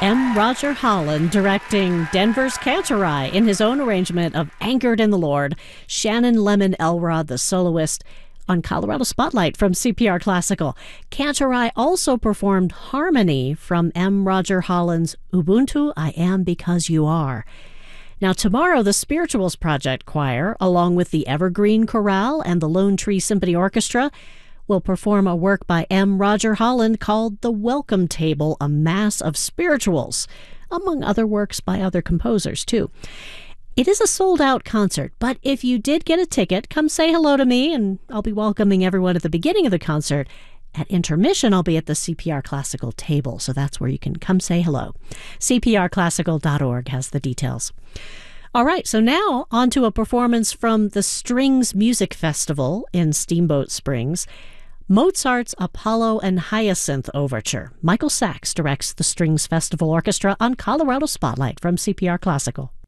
M. Roger Holland directing Denver's Cantorai in his own arrangement of Anchored in the Lord. Shannon Lemon Elrod, the soloist, on Colorado Spotlight from CPR Classical. Cantorai also performed Harmony from M. Roger Holland's Ubuntu I Am Because You Are. Now, tomorrow, the Spirituals Project Choir, along with the Evergreen Chorale and the Lone Tree Symphony Orchestra, will perform a work by M. Roger Holland called The Welcome Table, a Mass of Spirituals, among other works by other composers, too. It is a sold-out concert, but if you did get a ticket, come say hello to me, and I'll be welcoming everyone at the beginning of the concert. At intermission, I'll be at the CPR Classical table, so that's where you can come say hello. CPRClassical.org has the details. All right, so now on to a performance from the Strings Music Festival in Steamboat Springs. Mozart's Apollo and Hyacinth Overture. Michael Sachs directs the Strings Festival Orchestra on Colorado Spotlight from CPR Classical.